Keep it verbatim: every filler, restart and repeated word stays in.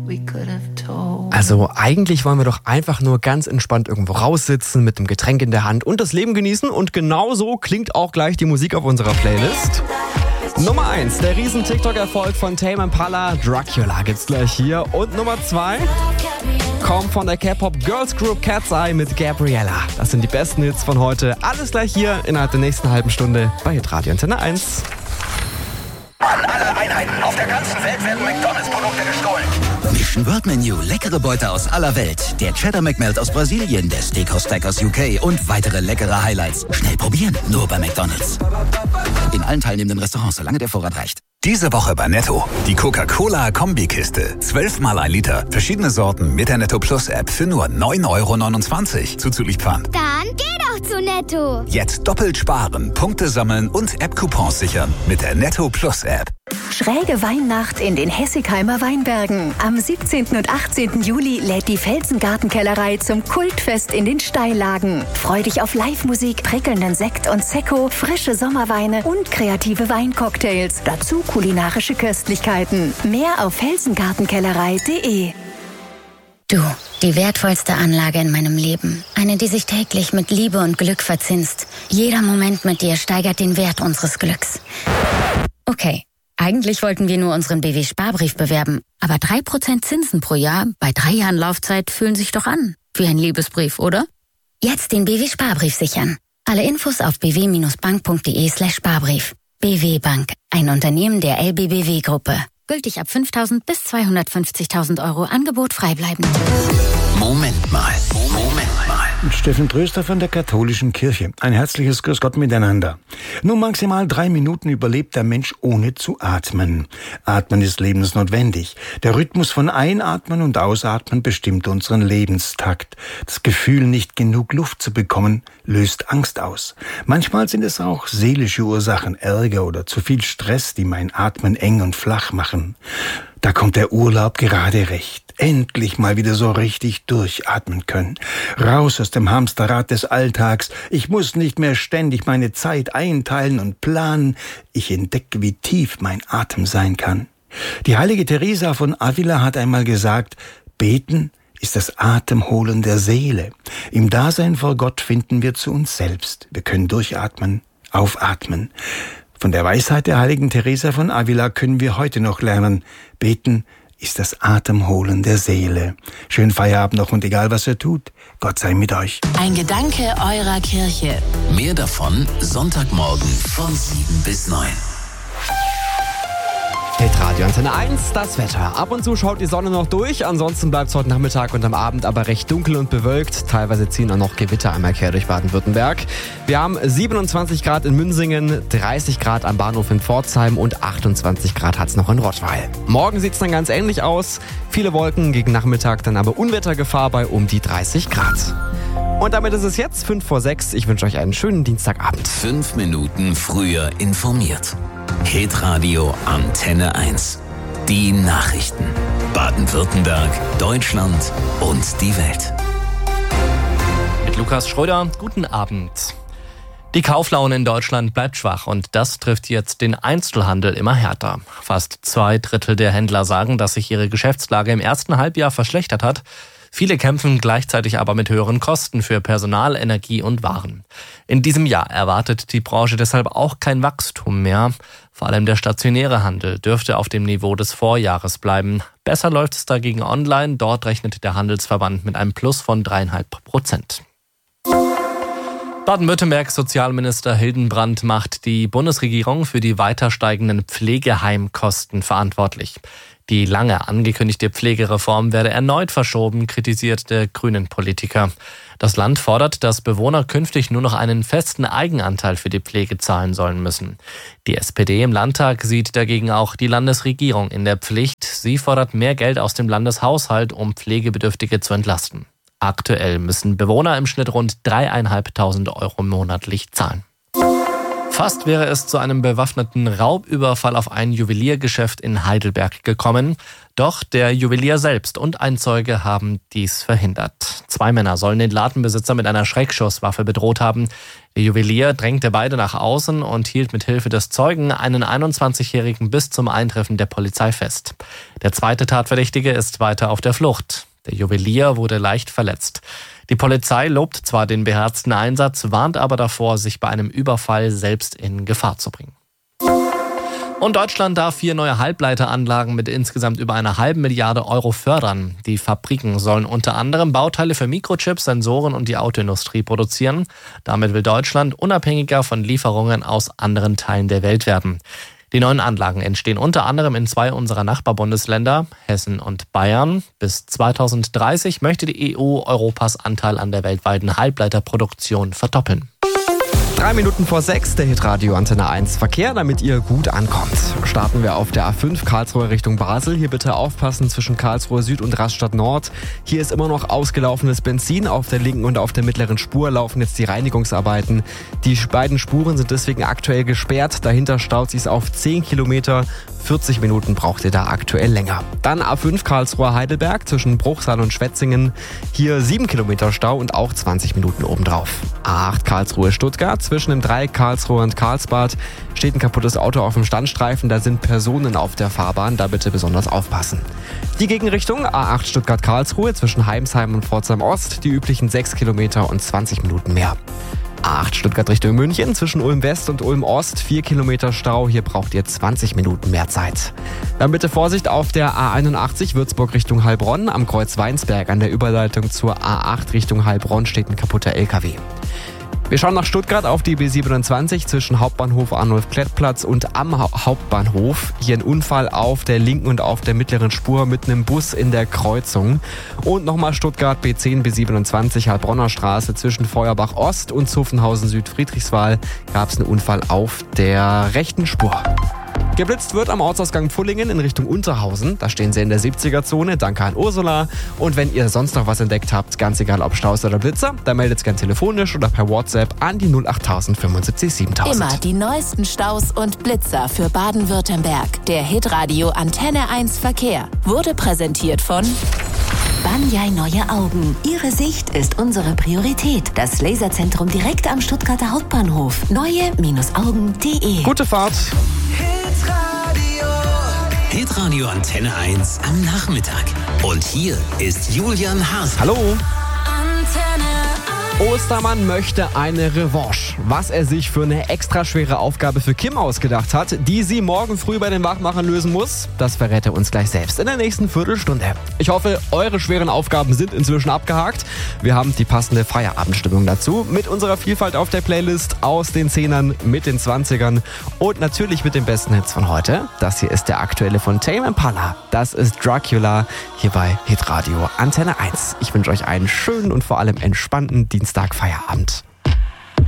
Also eigentlich wollen wir doch einfach nur ganz entspannt irgendwo raussitzen mit dem Getränk in der Hand und das Leben genießen. Und genau so klingt auch gleich die Musik auf unserer Playlist. Nummer eins, der riesen TikTok-Erfolg von Tame Impala, Dracula gibt's gleich hier. Und Nummer zwei kommt von der K-Pop-Girls Group Cat's Eye mit Gabriella. Das sind die besten Hits von heute. Alles gleich hier innerhalb der nächsten halben Stunde bei Hitradio Antenne eins. An alle Einheiten auf der ganzen Welt werden McDonalds-Produkte gestohlen. Mission World Menu, leckere Beute aus aller Welt. Der Cheddar McMelt aus Brasilien, der Steakhouse Stack aus U K und weitere leckere Highlights. Schnell probieren, nur bei McDonalds. In allen teilnehmenden Restaurants, solange der Vorrat reicht. Diese Woche bei Netto. Die Coca-Cola-Kombikiste. zwölfmal ein Liter. Verschiedene Sorten mit der Netto Plus App für nur neun Euro neunundzwanzig. Zuzüglich Pfand. Dann geh doch zu Netto. Jetzt doppelt sparen, Punkte sammeln und App-Coupons sichern mit der Netto Plus App. Schräge Weihnacht in den Hessigheimer Weinbergen. Am siebzehnten und achtzehnten Juli lädt die Felsengartenkellerei zum Kultfest in den Steillagen. Freu dich auf Live-Musik, prickelnden Sekt und Sekko, frische Sommerweine und kreative Weincocktails. Dazu kulinarische Köstlichkeiten. Mehr auf felsengartenkellerei punkt de. Du, die wertvollste Anlage in meinem Leben. Eine, die sich täglich mit Liebe und Glück verzinst. Jeder Moment mit dir steigert den Wert unseres Glücks. Okay, eigentlich wollten wir nur unseren B W-Sparbrief bewerben. Aber drei Prozent Zinsen pro Jahr bei drei Jahren Laufzeit fühlen sich doch an. Wie ein Liebesbrief, oder? Jetzt den B W-Sparbrief sichern. Alle Infos auf b w bindestrich bank punkt de slash Sparbrief. B W Bank, ein Unternehmen der L B B W-Gruppe. Gültig ab fünftausend bis zweihundertfünfzigtausend Euro. Angebot frei bleiben. Moment mal, Moment mal. Steffen Tröster von der Katholischen Kirche. Ein herzliches Grüß Gott miteinander. Nur maximal drei Minuten überlebt der Mensch ohne zu atmen. Atmen ist lebensnotwendig. Der Rhythmus von Einatmen und Ausatmen bestimmt unseren Lebenstakt. Das Gefühl, nicht genug Luft zu bekommen, löst Angst aus. Manchmal sind es auch seelische Ursachen, Ärger oder zu viel Stress, die mein Atmen eng und flach machen. Da kommt der Urlaub gerade recht. Endlich mal wieder so richtig durchatmen können. Raus aus dem Hamsterrad des Alltags. Ich muss nicht mehr ständig meine Zeit einteilen und planen. Ich entdecke, wie tief mein Atem sein kann. Die heilige Teresa von Avila hat einmal gesagt, beten ist das Atemholen der Seele. Im Dasein vor Gott finden wir zu uns selbst. Wir können durchatmen, aufatmen. Von der Weisheit der heiligen Teresa von Avila können wir heute noch lernen. Beten ist das Atemholen der Seele. Schönen Feierabend noch und egal was ihr tut, Gott sei mit euch. Ein Gedanke eurer Kirche. Mehr davon Sonntagmorgen von sieben bis neun. Hitradio Antenne eins, das Wetter. Ab und zu schaut die Sonne noch durch, ansonsten bleibt es heute Nachmittag und am Abend aber recht dunkel und bewölkt. Teilweise ziehen auch noch Gewitter einmal quer durch Baden-Württemberg. Wir haben siebenundzwanzig Grad in Münsingen, dreißig Grad am Bahnhof in Pforzheim und achtundzwanzig Grad hat es noch in Rottweil. Morgen sieht es dann ganz ähnlich aus. Viele Wolken, gegen Nachmittag dann aber Unwettergefahr bei um die dreißig Grad. Und damit ist es jetzt fünf vor sechs. Ich wünsche euch einen schönen Dienstagabend. Fünf Minuten früher informiert. Hitradio Antenne eins. Die Nachrichten. Baden-Württemberg, Deutschland und die Welt. Mit Lukas Schröder, guten Abend. Die Kauflaune in Deutschland bleibt schwach und das trifft jetzt den Einzelhandel immer härter. Fast zwei Drittel der Händler sagen, dass sich ihre Geschäftslage im ersten Halbjahr verschlechtert hat. Viele kämpfen gleichzeitig aber mit höheren Kosten für Personal, Energie und Waren. In diesem Jahr erwartet die Branche deshalb auch kein Wachstum mehr. Vor allem der stationäre Handel dürfte auf dem Niveau des Vorjahres bleiben. Besser läuft es dagegen online. Dort rechnet der Handelsverband mit einem Plus von dreieinhalb Prozent. Baden-Württembergs Sozialminister Hildenbrand macht die Bundesregierung für die weiter steigenden Pflegeheimkosten verantwortlich. Die lange angekündigte Pflegereform werde erneut verschoben, kritisiert der Grünen-Politiker. Das Land fordert, dass Bewohner künftig nur noch einen festen Eigenanteil für die Pflege zahlen sollen müssen. Die S P D im Landtag sieht dagegen auch die Landesregierung in der Pflicht. Sie fordert mehr Geld aus dem Landeshaushalt, um Pflegebedürftige zu entlasten. Aktuell müssen Bewohner im Schnitt rund dreieinhalbtausend Euro monatlich zahlen. Fast wäre es zu einem bewaffneten Raubüberfall auf ein Juweliergeschäft in Heidelberg gekommen. Doch der Juwelier selbst und ein Zeuge haben dies verhindert. Zwei Männer sollen den Ladenbesitzer mit einer Schreckschusswaffe bedroht haben. Der Juwelier drängte beide nach außen und hielt mit Hilfe des Zeugen einen einundzwanzigjährigen bis zum Eintreffen der Polizei fest. Der zweite Tatverdächtige ist weiter auf der Flucht. Der Juwelier wurde leicht verletzt. Die Polizei lobt zwar den beherzten Einsatz, warnt aber davor, sich bei einem Überfall selbst in Gefahr zu bringen. Und Deutschland darf vier neue Halbleiteranlagen mit insgesamt über einer halben Milliarde Euro fördern. Die Fabriken sollen unter anderem Bauteile für Mikrochips, Sensoren und die Autoindustrie produzieren. Damit will Deutschland unabhängiger von Lieferungen aus anderen Teilen der Welt werden. Die neuen Anlagen entstehen unter anderem in zwei unserer Nachbarbundesländer, Hessen und Bayern. Bis zweitausenddreißig möchte die E U Europas Anteil an der weltweiten Halbleiterproduktion verdoppeln. Drei Minuten vor sechs, der Hitradio Antenne eins Verkehr, damit ihr gut ankommt. Starten wir auf der A fünf Karlsruhe Richtung Basel. Hier bitte aufpassen zwischen Karlsruhe Süd und Rastatt Nord. Hier ist immer noch ausgelaufenes Benzin. Auf der linken und auf der mittleren Spur laufen jetzt die Reinigungsarbeiten. Die beiden Spuren sind deswegen aktuell gesperrt. Dahinter staut sich auf zehn Kilometer. vierzig Minuten braucht ihr da aktuell länger. Dann A fünf Karlsruhe Heidelberg zwischen Bruchsal und Schwetzingen. Hier sieben Kilometer Stau und auch zwanzig Minuten obendrauf. A acht Karlsruhe Stuttgart zwischen dem Dreieck Karlsruhe und Karlsbad steht ein kaputtes Auto auf dem Standstreifen. Da sind Personen auf der Fahrbahn. Da bitte besonders aufpassen. Die Gegenrichtung A acht Stuttgart Karlsruhe zwischen Heimsheim und Pforzheim Ost. Die üblichen sechs Kilometer und zwanzig Minuten mehr. A acht Stuttgart Richtung München zwischen Ulm West und Ulm Ost, vier Kilometer Stau, hier braucht ihr zwanzig Minuten mehr Zeit. Dann bitte Vorsicht auf der A einundachtzig Würzburg Richtung Heilbronn, am Kreuz Weinsberg an der Überleitung zur A acht Richtung Heilbronn steht ein kaputter L K W. Wir schauen nach Stuttgart auf die B siebenundzwanzig zwischen Hauptbahnhof Arnulf-Klettplatz und am ha- Hauptbahnhof. Hier ein Unfall auf der linken und auf der mittleren Spur mit einem Bus in der Kreuzung. Und nochmal Stuttgart B zehn B siebenundzwanzig Heilbronner Straße zwischen Feuerbach Ost und Zuffenhausen Süd-Friedrichswal gab es einen Unfall auf der rechten Spur. Geblitzt wird am Ortsausgang Pfullingen in Richtung Unterhausen. Da stehen sie in der siebziger-Zone. Danke an Ursula. Und wenn ihr sonst noch was entdeckt habt, ganz egal ob Staus oder Blitzer, dann meldet es gerne telefonisch oder per WhatsApp an die null acht null null fünfundsiebzig siebentausend. Immer die neuesten Staus und Blitzer für Baden-Württemberg. Der Hitradio Antenne eins Verkehr wurde präsentiert von Banyai Neue Augen. Ihre Sicht ist unsere Priorität. Das Laserzentrum direkt am Stuttgarter Hauptbahnhof. neue Augen punkt de. Gute Fahrt. Hitradio Antenne eins am Nachmittag. Und hier ist Julian Haas. Hallo. Ostermann möchte eine Revanche. Was er sich für eine extra schwere Aufgabe für Kim ausgedacht hat, die sie morgen früh bei den Wachmachern lösen muss, das verrät er uns gleich selbst in der nächsten Viertelstunde. Ich hoffe, eure schweren Aufgaben sind inzwischen abgehakt. Wir haben die passende Feierabendstimmung dazu mit unserer Vielfalt auf der Playlist aus den Zehnern, mit den Zwanzigern und natürlich mit den besten Hits von heute. Das hier ist der aktuelle von Tame Impala. Das ist Dracula hier bei Hitradio Antenne eins. Ich wünsche euch einen schönen und vor allem entspannten Dienstag. Feierabend.